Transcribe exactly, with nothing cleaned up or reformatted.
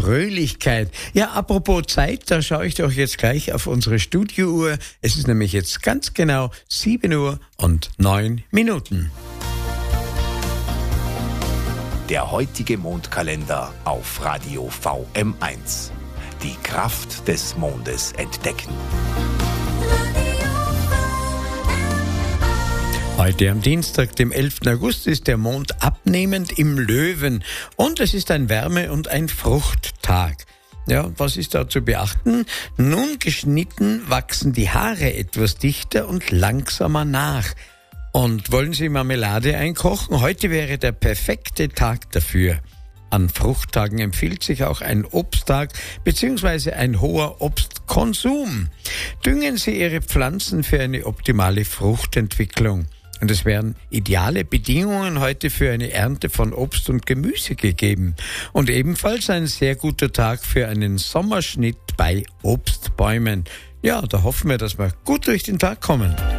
Fröhlichkeit. Ja, apropos Zeit, da schaue ich doch jetzt gleich auf unsere Studiouhr. Es ist nämlich jetzt ganz genau sieben Uhr und neun Minuten. Der heutige Mondkalender auf Radio V M eins. Die Kraft des Mondes entdecken. Heute am Dienstag, dem elften August, ist der Mond abnehmend im Löwen und es ist ein Wärme- und ein Fruchttag. Ja, was ist da zu beachten? Nun geschnitten wachsen die Haare etwas dichter und langsamer nach. Und wollen Sie Marmelade einkochen? Heute wäre der perfekte Tag dafür. An Fruchttagen empfiehlt sich auch ein Obsttag bzw. ein hoher Obstkonsum. Düngen Sie Ihre Pflanzen für eine optimale Fruchtentwicklung. Und es werden ideale Bedingungen heute für eine Ernte von Obst und Gemüse gegeben. Und ebenfalls ein sehr guter Tag für einen Sommerschnitt bei Obstbäumen. Ja, da hoffen wir, dass wir gut durch den Tag kommen.